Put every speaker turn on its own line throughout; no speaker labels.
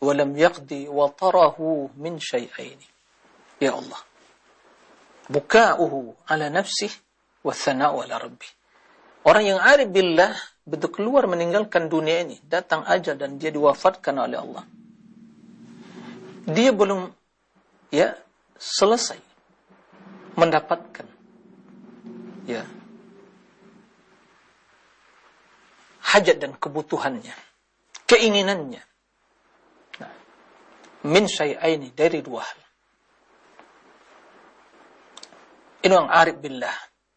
wa lam yaqdi watarahu min syai'aini. Ya Allah, buka'uhu ala nafsih wa thana'u ala rabbih. Orang yang arif billah betul keluar meninggalkan dunia ini, datang ajal dan dia diwafatkan oleh Allah. Dia belum selesai mendapatkan hajat dan kebutuhannya, keinginannya. Nah, min syai'aini, dari dua hal. Ini orang arif billah.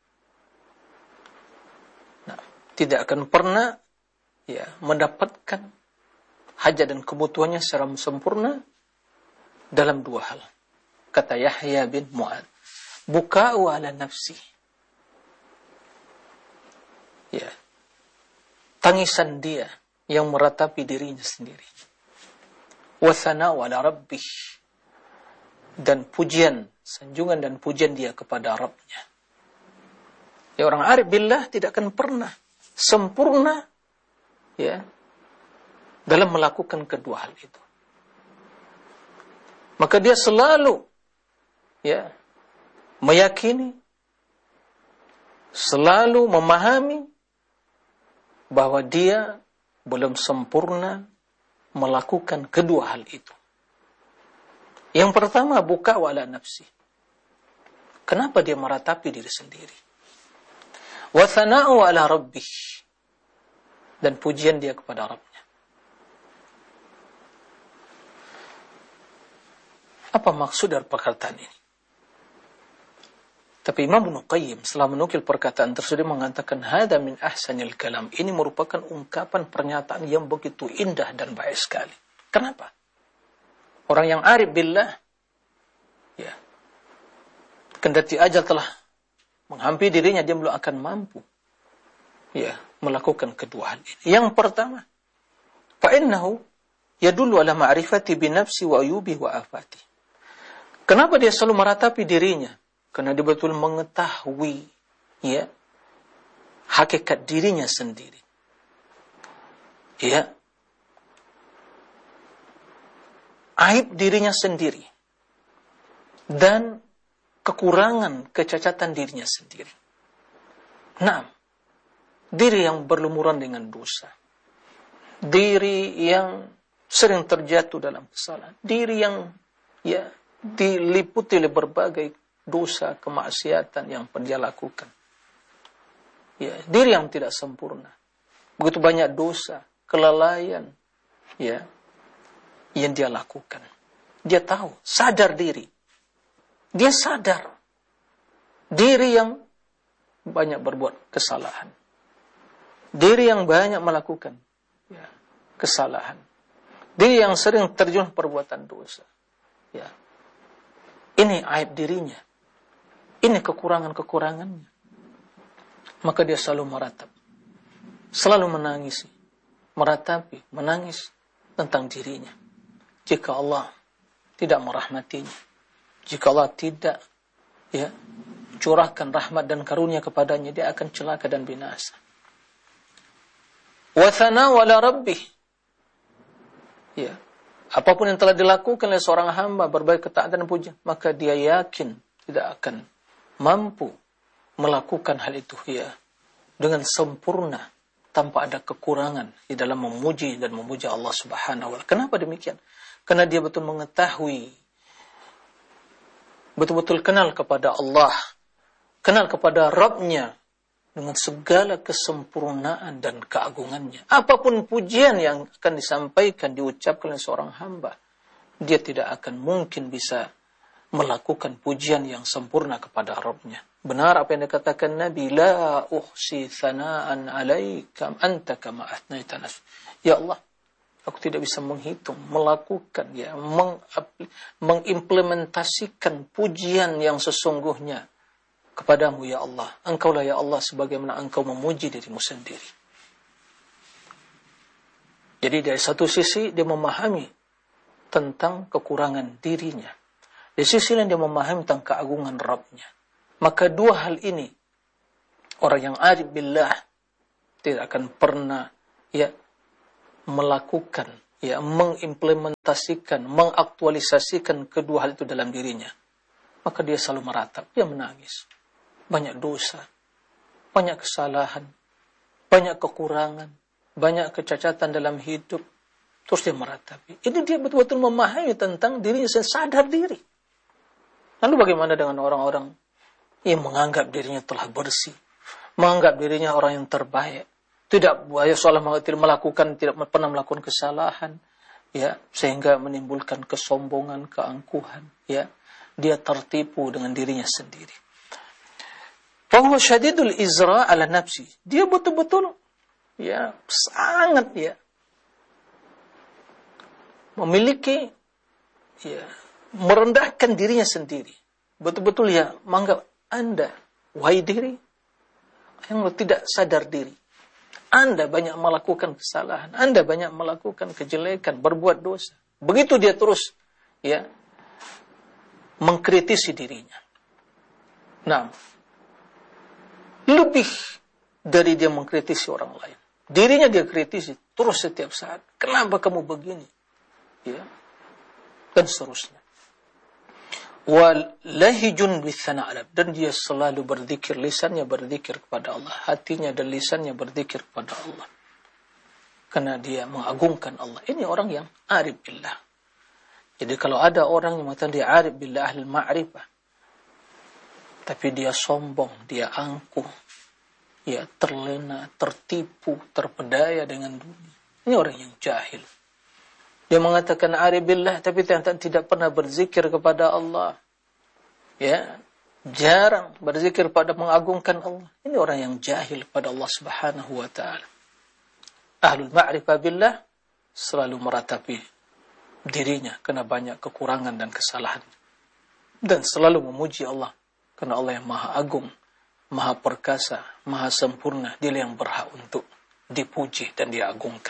Nah, tidak akan pernah mendapatkan hajat dan kebutuhannya secara sempurna dalam dua hal. Kata Yahya bin Mu'ad, buka'u ala nafsi. Tangisan dia yang meratapi dirinya sendiri. Wa thana'u ala rabbih. Dan pujian, sanjungan dan pujian dia kepada Rabbnya. Ya, orang arif billah tidak akan pernah sempurna dalam melakukan kedua hal itu. Maka dia selalu meyakini, selalu memahami bahwa dia belum sempurna melakukan kedua hal itu. Yang pertama, buka wala nafsi. Kenapa dia meratapi diri sendiri? Wa thana'u ala rabbih. Dan pujian dia kepada Rabbnya. Apa maksud dari perkataan ini? Tapi Imam Ibnu Qayyim setelah menukil perkataan tersebut mengatakan, hada min ahsanil kalam. Ini merupakan ungkapan pernyataan yang begitu indah dan baik sekali. Kenapa? Orang yang arif billah, kendati ajal telah menghampiri dirinya, dia belum akan mampu melakukan kedua hal ini. Yang pertama, fa'innahu yadullu ala ma'rifati binafsi wa ayubi wa afati. Kenapa dia selalu meratapi dirinya? Karena dia betul mengetahui hakikat dirinya sendiri. Aib dirinya sendiri. Dan kekurangan, kecacatan dirinya sendiri. Nah, diri yang berlumuran dengan dosa. Diri yang sering terjatuh dalam kesalahan. Diri yang diliputi oleh berbagai dosa, kemaksiatan yang dia lakukan. Diri yang tidak sempurna. Begitu banyak dosa, kelalaian yang dia lakukan. Dia tahu, sadar diri. Dia sadar diri yang banyak berbuat kesalahan. Diri yang banyak melakukan kesalahan. Diri yang sering terjun perbuatan dosa. Ini aib dirinya. Ini kekurangan-kekurangannya. Maka dia selalu meratap. Selalu menangisi. Meratapi, menangis tentang dirinya. Jika Allah tidak merahmatinya. Jika Allah tidak curahkan rahmat dan karunia kepadanya, dia akan celaka dan binasa. Wa thana'u ala rabbih. Apapun yang telah dilakukan oleh seorang hamba, berbagai ketaatan dan pujian, maka dia yakin tidak akan mampu melakukan hal itu dengan sempurna tanpa ada kekurangan di dalam memuji dan memuja Allah Subhanahu wa ta'ala. Kenapa demikian? Karena dia betul mengetahui, betul-betul kenal kepada Allah, kenal kepada Rabb-Nya dengan segala kesempurnaan dan keagungannya. Apapun pujian yang akan disampaikan, diucapkan oleh seorang hamba, dia tidak akan mungkin bisa melakukan pujian yang sempurna kepada Rabb-Nya. Benar apa yang dikatakan Nabi, la uhsi thana'an alaika anta kama athnaita nafsi. Ya Allah, aku tidak bisa menghitung, melakukan, mengimplementasikan pujian yang sesungguhnya kepadamu ya Allah. Engkaulah ya Allah sebagaimana engkau memuji dirimu sendiri. Jadi dari satu sisi dia memahami tentang kekurangan dirinya. Di sisi lain dia memahami tentang keagungan Rabb-Nya. Maka dua hal ini, orang yang arif billah tidak akan pernah melakukan ya mengimplementasikan, mengaktualisasikan kedua hal itu dalam dirinya, maka dia selalu meratap, dia menangis. Banyak dosa, banyak kesalahan, banyak kekurangan, banyak kecacatan dalam hidup. Terus dia meratapi. Ini dia betul-betul memahami tentang dirinya, sadar diri. Lalu bagaimana dengan orang-orang yang menganggap dirinya telah bersih, menganggap dirinya orang yang terbaik, tidak pernah melakukan kesalahan, ya, sehingga menimbulkan kesombongan, keangkuhan, ya. Dia tertipu dengan dirinya sendiri. Fahuwa syadidul izra' ala nafsi. Dia betul-betul, ya, sangat, ya, memiliki, ya, merendahkan dirinya sendiri. Betul-betul, ya, menganggap Anda, wahai diri yang tidak sadar diri, Anda banyak melakukan kesalahan, Anda banyak melakukan kejelekan, berbuat dosa. Begitu dia terus, ya, mengkritisi dirinya. Nah, lebih dari dia mengkritisi orang lain, dirinya dia kritisi terus setiap saat. Kenapa kamu begini? Ya, dan seterusnya. Walahijun bitsana alab, dan dia selalu berzikir, lisannya berzikir kepada Allah, hatinya dan lisannya berzikir kepada Allah, karena dia mengagungkan Allah. Ini orang yang arif billah. Jadi kalau ada orang yang mengatakan dia arif billah, ahli ma'rifah, tapi dia sombong, dia angkuh, ya, terlena, tertipu, terpedaya dengan dunia, ini orang yang jahil. Dia mengatakan arif billah, tapi ternyata tidak pernah berzikir kepada Allah. Ya, jarang berzikir pada mengagungkan Allah. Ini orang yang jahil pada Allah Subhanahu wa ta'ala. Ahlul ma'rifah billah selalu meratapi dirinya karena banyak kekurangan dan kesalahan, dan selalu memuji Allah karena Allah yang maha agung, maha perkasa, maha sempurna. Dia yang berhak untuk dipuji dan diagungkan.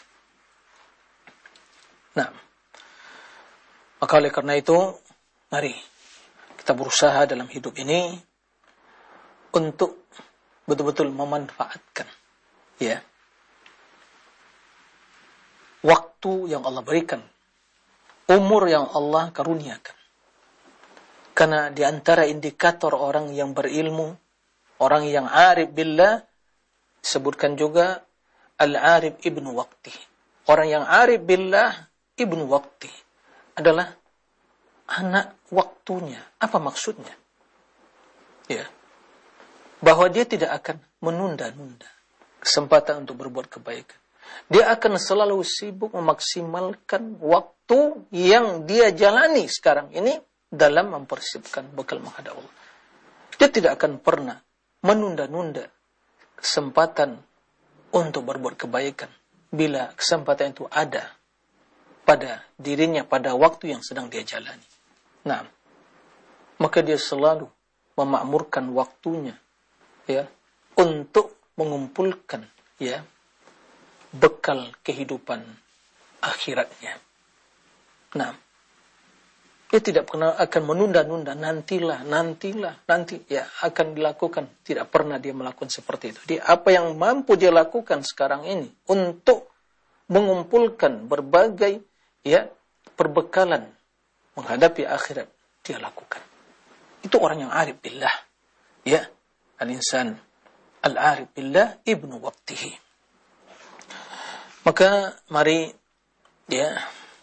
Nah, maka oleh karena itu, mari kita berusaha dalam hidup ini untuk betul-betul memanfaatkan, ya, waktu yang Allah berikan, umur yang Allah karuniakan. Karena di antara indikator orang yang berilmu, orang yang arif billah, disebutkan juga al-arif ibnu waqti. Orang yang arif billah ibnu waqti adalah anak waktunya. Apa maksudnya? Ya, bahwa dia tidak akan menunda-nunda kesempatan untuk berbuat kebaikan. Dia akan selalu sibuk memaksimalkan waktu yang dia jalani sekarang ini dalam mempersiapkan bekal menghadap Allah. Dia tidak akan pernah menunda-nunda kesempatan untuk berbuat kebaikan bila kesempatan itu ada pada dirinya pada waktu yang sedang dia jalani. Nah, maka dia selalu memakmurkan waktunya, ya, untuk mengumpulkan, ya, bekal kehidupan akhiratnya. Nah, dia tidak pernah akan menunda-nunda, nanti, ya, akan dilakukan. Tidak pernah dia melakukan seperti itu. Dia apa yang mampu dia lakukan sekarang ini untuk mengumpulkan berbagai, ya, perbekalan menghadapi akhirat, dia lakukan. Itu orang yang arif billah, ya, al-insan al-arif billah ibnu waqtihi. Maka mari, ya,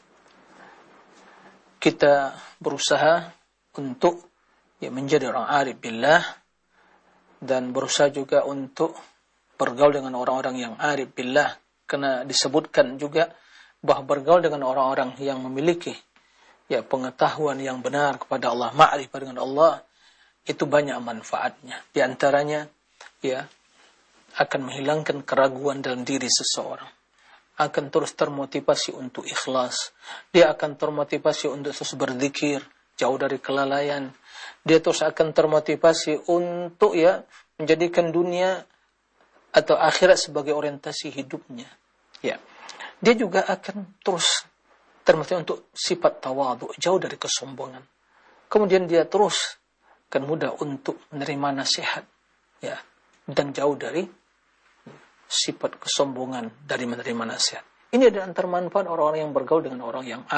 kita berusaha untuk, ya, menjadi orang arif billah, dan berusaha juga untuk bergaul dengan orang-orang yang arif billah, karena disebutkan juga bahwa bergaul dengan orang-orang yang memiliki, ya, pengetahuan yang benar kepada Allah, ma'rifah dengan Allah, itu banyak manfaatnya. Di antaranya, ya, akan menghilangkan keraguan dalam diri seseorang, akan terus termotivasi untuk ikhlas, dia akan termotivasi untuk terus berzikir, jauh dari kelalaian, dia terus akan termotivasi untuk, ya, menjadikan dunia atau akhirat sebagai orientasi hidupnya, ya. Dia juga akan terus termotivasi untuk sifat tawadhu, jauh dari kesombongan. Kemudian dia terus akan mudah untuk menerima nasihat, ya, dan jauh dari sifat kesombongan dari menerima nasihat. Ini adalah antara manfaat orang-orang yang bergaul dengan orang yang